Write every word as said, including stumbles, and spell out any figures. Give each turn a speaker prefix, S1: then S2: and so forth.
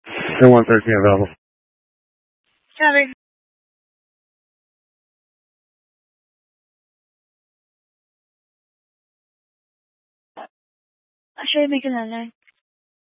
S1: ten one thirteen available.
S2: Copy. Actually, make an nine.